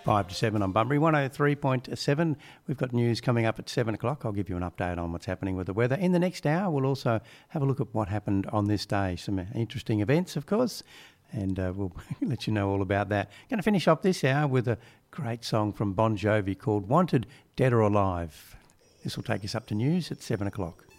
5 to 7 on Bunbury, 103.7. We've got news coming up at 7 o'clock. I'll give you an update on what's happening with the weather. In the next hour, we'll also have a look at what happened on this day. Some interesting events, of course, and we'll let you know all about that. Going to finish off this hour with a great song from Bon Jovi called Wanted, Dead or Alive. This will take us up to news at 7 o'clock.